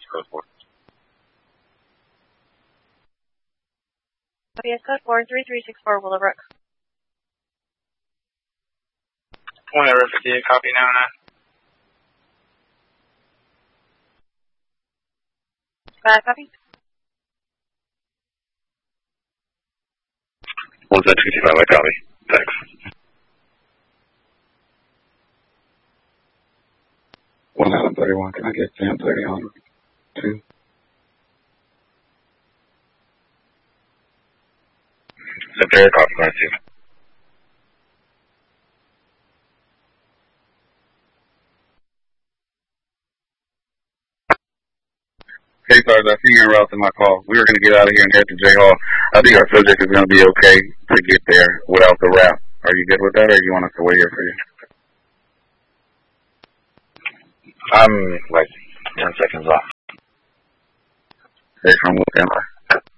code 4. OBS code 43364 Willowbrook. 158, copy now, 9. Copy. 1Z225, I copy. Thanks. 1131, can I get 1030 on 2? Superior, copy, line 2. Hey, Sarge, I see you interrupting my call. We were going to get out of here and head to J Hall. I think our subject is going to be okay to get there without the wrap. Are you good with that, or do you want us to wait here for you? I'm like 10 seconds off. Hey, from standby.